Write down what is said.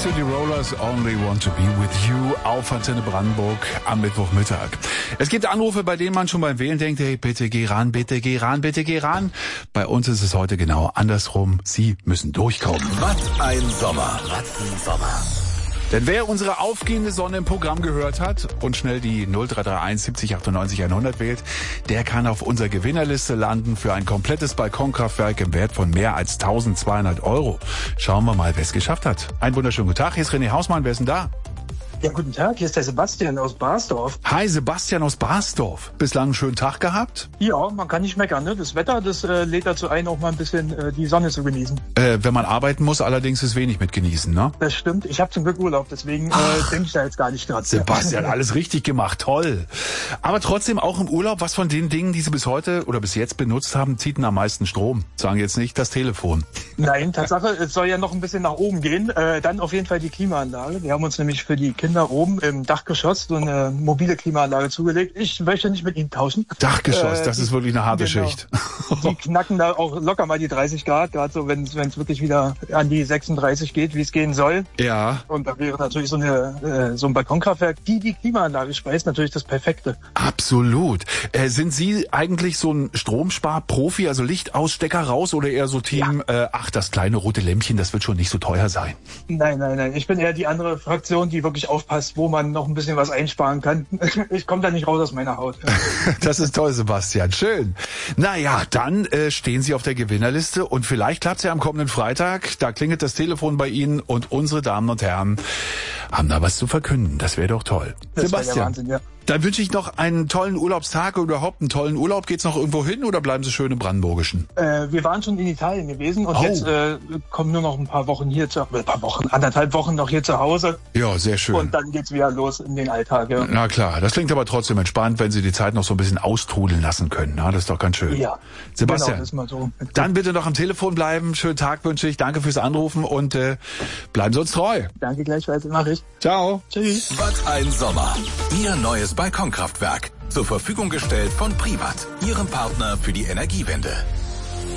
City Rollers, Only Want to Be With You auf Antenne Brandenburg am Mittwochmittag. Es gibt Anrufe, bei denen man schon beim Wählen denkt, hey, bitte geh ran, bitte geh ran, bitte geh ran. Bei uns ist es heute genau andersrum. Sie müssen durchkommen. Was ein Sommer. Was ein Sommer. Denn wer unsere aufgehende Sonne im Programm gehört hat und schnell die 0331 70 98 100 wählt, der kann auf unserer Gewinnerliste landen für ein komplettes Balkonkraftwerk im Wert von mehr als 1200 Euro. Schauen wir mal, wer es geschafft hat. Einen wunderschönen guten Tag, hier ist René Hausmann, wer ist denn da? Ja, guten Tag, hier ist der Sebastian aus Barsdorf. Hi, Sebastian aus Barsdorf. Bislang einen schönen Tag gehabt? Ja, man kann nicht meckern, ne? Das Wetter, das lädt dazu ein, auch mal ein bisschen die Sonne zu genießen. Wenn man arbeiten muss, allerdings ist wenig mit genießen, ne? Das stimmt. Ich habe zum Glück Urlaub, deswegen denke ich da jetzt gar nicht dran. Sebastian, alles richtig gemacht, toll. Aber trotzdem auch im Urlaub, was von den Dingen, die Sie bis heute oder bis jetzt benutzt haben, zieht denn am meisten Strom? Sagen jetzt nicht das Telefon. Nein, Tatsache, es soll ja noch ein bisschen nach oben gehen. Dann auf jeden Fall die Klimaanlage. Wir haben uns nämlich für die Kinder oben im Dachgeschoss so eine mobile Klimaanlage zugelegt. Ich möchte nicht mit ihnen tauschen. Dachgeschoss, das ist wirklich eine harte Schicht. Die knacken da auch locker mal die 30 Grad, gerade so, wenn es wirklich wieder an die 36 geht, wie es gehen soll. Ja. Und da wäre natürlich so ein Balkonkraftwerk, die Klimaanlage speist, natürlich das Perfekte. Absolut. Sind Sie eigentlich so ein Stromsparprofi, also Licht aus, Stecker raus oder eher so Team, ach, das kleine rote Lämpchen, das wird schon nicht so teuer sein? Nein. Ich bin eher die andere Fraktion, die wirklich aufpasst, wo man noch ein bisschen was einsparen kann. Ich komme da nicht raus aus meiner Haut. Das ist toll, Sebastian. Schön. Naja, dann stehen Sie auf der Gewinnerliste und vielleicht klappt es ja am kommenden Freitag. Da klingelt das Telefon bei Ihnen und unsere Damen und Herren haben da was zu verkünden. Das wäre doch toll. Das Sebastian, der Wahnsinn, ja. Dann wünsche ich noch einen tollen Urlaubstag oder überhaupt einen tollen Urlaub. Geht's noch irgendwo hin oder bleiben Sie schön im Brandenburgischen? Wir waren schon in Italien gewesen und jetzt kommen nur noch ein paar Wochen hier anderthalb Wochen noch hier zu Hause. Ja, sehr schön. Und dann geht's wieder los in den Alltag. Ja. Na klar, das klingt aber trotzdem entspannt, wenn Sie die Zeit noch so ein bisschen austrudeln lassen können. Na, das ist doch ganz schön. Ja, Sebastian, genau, das ist mal so. Dann bitte noch am Telefon bleiben. Schönen Tag wünsche ich. Danke fürs Anrufen und bleiben Sie uns treu. Danke gleichfalls, mach ich. Ciao. Tschüss. Was ein Sommer. Ihr neues Balkonkraftwerk. Zur Verfügung gestellt von Privat, Ihrem Partner für die Energiewende.